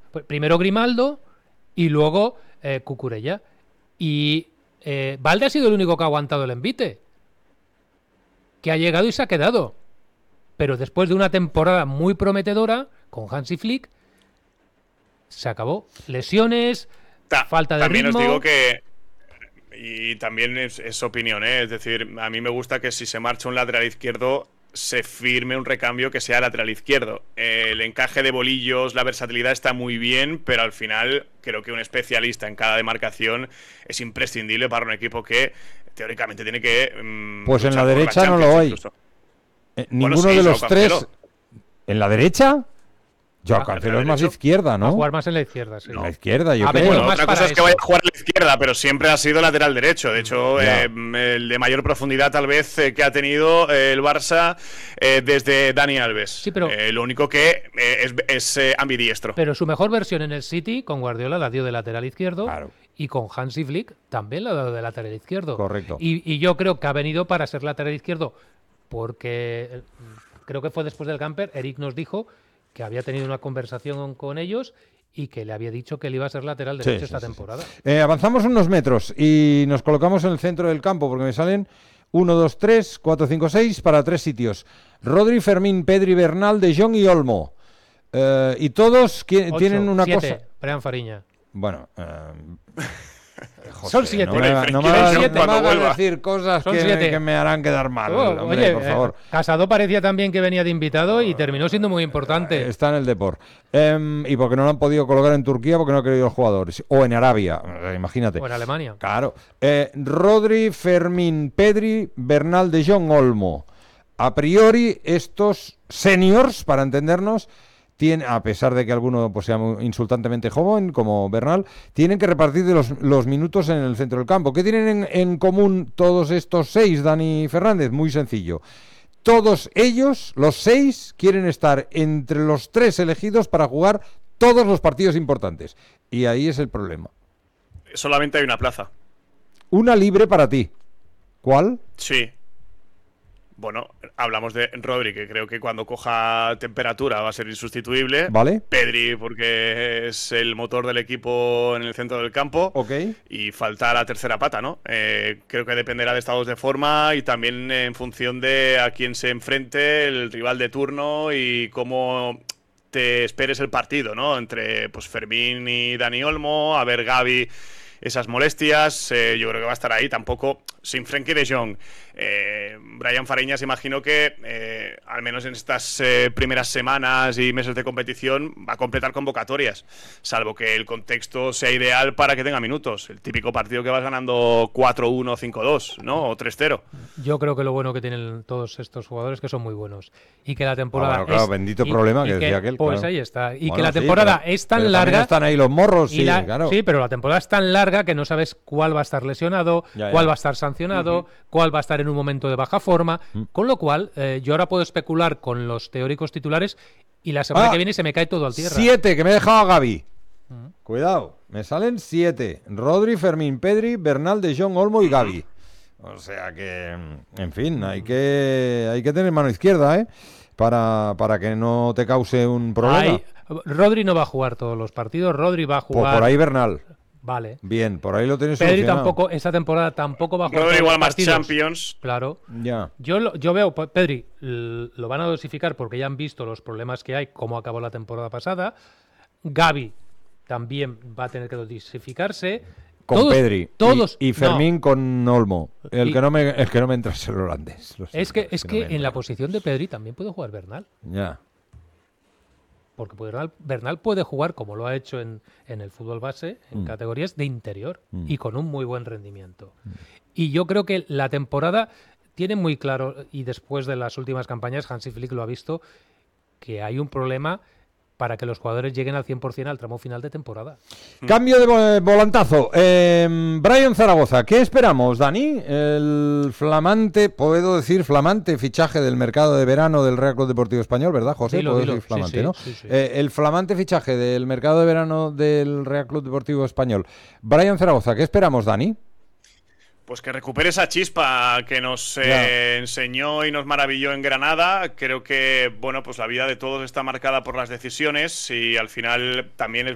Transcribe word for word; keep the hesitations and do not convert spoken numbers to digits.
Primero Grimaldo y luego eh, Cucurella. Y eh, Balde ha sido el único que ha aguantado el envite. Que ha llegado y se ha quedado. Pero después de una temporada muy prometedora con Hansi Flick, se acabó. Lesiones, Ta falta de también ritmo. También os digo que, y también es, es opinión, ¿eh? Es decir, a mí me gusta que si se marcha un lateral izquierdo, se firme un recambio que sea lateral izquierdo. Eh, el encaje de bolillos, la versatilidad está muy bien, pero al final creo que un especialista en cada demarcación es imprescindible para un equipo que teóricamente tiene que... Mmm, pues en la derecha la no lo hay. Eh, ninguno bueno, sí, de los tres... ¿En la derecha? Joao Cancelo es más izquierda, ¿no? Va a jugar más en la izquierda, sí. En la izquierda, yo a creo. Ver, bueno, otra cosa es que eso. vaya a jugar a la izquierda, pero siempre ha sido lateral derecho. De hecho, eh, el de mayor profundidad tal vez eh, que ha tenido eh, el Barça eh, desde Dani Alves. Sí, pero eh, lo único que eh, es, es eh, ambidiestro. Pero su mejor versión en el City, con Guardiola, la dio de lateral izquierdo. Claro. Y con Hansi Flick también la ha dado de lateral izquierdo. Correcto. Y, y yo creo que ha venido para ser lateral izquierdo porque eh, creo que fue después del camper, Eric nos dijo que había tenido una conversación con ellos y que le había dicho que él iba a ser lateral derecho sí, esta sí, temporada. Sí. Eh, avanzamos unos metros y nos colocamos en el centro del campo porque me salen uno, dos, tres, cuatro, cinco, seis para tres sitios. Rodri, Fermín, Pedri, Bernal, De Jong y Olmo. Eh, y todos Ocho, tienen una siete, cosa... Brian Fariña. Bueno... Eh... José, son siete. No me, no me, no me hagas decir cosas que, que me harán quedar mal. Oh, hombre, oye, por favor. Eh, Casado parecía también que venía de invitado y terminó siendo muy importante. Está en el Depor. Eh, y porque no lo han podido colocar en Turquía porque no ha querido los jugadores. O en Arabia, imagínate. O en Alemania. Claro. Eh, Rodri, Fermín, Pedri, Bernal, De Jong, Olmo. A priori, estos seniors, para entendernos, tiene, a pesar de que alguno pues, sea muy insultantemente joven, como Bernal, tienen que repartir de los, los minutos en el centro del campo. ¿Qué tienen en, en común todos estos seis, Dani Fernández? Muy sencillo. Todos ellos, los seis, quieren estar entre los tres elegidos para jugar todos los partidos importantes. Y ahí es el problema. Solamente hay una plaza. Una libre para ti. ¿Cuál? Sí. Bueno, hablamos de Rodri, que creo que cuando coja temperatura va a ser insustituible. Vale. Pedri, porque es el motor del equipo en el centro del campo. Ok. Y falta la tercera pata, ¿no? Eh, creo que dependerá de estados de forma y también en función de a quién se enfrente el rival de turno y cómo te esperes el partido, ¿no? Entre pues Fermín y Dani Olmo, a ver Gavi, esas molestias, eh, yo creo que va a estar ahí. Tampoco sin Frenkie de Jong. Eh, Brian Fariñas, imagino que eh, al menos en estas eh, primeras semanas y meses de competición va a completar convocatorias, salvo que el contexto sea ideal para que tenga minutos. El típico partido que vas ganando cuatro uno, cinco dos, ¿no? O tres cero. Yo creo que lo bueno que tienen todos estos jugadores es que son muy buenos y que la temporada ah, bueno, claro, es, bendito y, problema y que decía que, aquel. Pues claro. ahí está. Y bueno, que la sí, temporada pero, es tan pero larga. Están ahí los morros, sí, la, claro. Sí, pero la temporada es tan larga que no sabes cuál va a estar lesionado, ya, cuál ya. va a estar sancionado, uh-huh. cuál va a estar en un momento de baja forma. Uh-huh. Con lo cual, eh, yo ahora puedo especular con los teóricos titulares y la semana ah, que viene se me cae todo al tierra. Siete, que me he dejado a Gavi. Uh-huh. Cuidado, me salen siete. Rodri, Fermín, Pedri, Bernal, De Jong, Olmo y Gavi. O sea que, en fin, hay que hay que tener mano izquierda, ¿eh? Para, para que no te cause un problema. Ay, Rodri no va a jugar todos los partidos, Rodri va a jugar... Pues por ahí Bernal. Vale. Bien, por ahí lo tienes Pedri solucionado. tampoco, esta temporada tampoco va a jugar Rodri todos igual los más partidos. Champions. Claro. Ya. Yo, lo, yo veo, Pedri, lo van a dosificar porque ya han visto los problemas que hay, cómo acabó la temporada pasada. Gavi también va a tener que dosificarse. Con todos, Pedri todos, y, y Fermín no. con Olmo. El, y, que no me, el que no me entra es el holandés. Lo es que, es que, que no en la posición de Pedri también puede jugar Bernal. Ya. Porque Bernal, Bernal puede jugar, como lo ha hecho en, en el fútbol base, en mm. categorías de interior mm. y con un muy buen rendimiento. Mm. Y yo creo que la temporada tiene muy claro, y después de las últimas campañas, Hansi Flick lo ha visto, que hay un problema para que los jugadores lleguen al cien por ciento al tramo final de temporada. Cambio de volantazo. Eh, Brian Zaragoza, ¿qué esperamos, Dani? El flamante, puedo decir flamante fichaje del mercado de verano del Real Club Deportivo Español, ¿verdad, José? Dilo, puedo dilo. decir flamante, sí, ¿no? Sí, sí. Eh, el flamante fichaje del mercado de verano del Real Club Deportivo Español. Brian Zaragoza, ¿qué esperamos, Dani? Pues que recupere esa chispa que nos eh, enseñó y nos maravilló en Granada. Creo que, bueno, pues la vida de todos está marcada por las decisiones y al final también es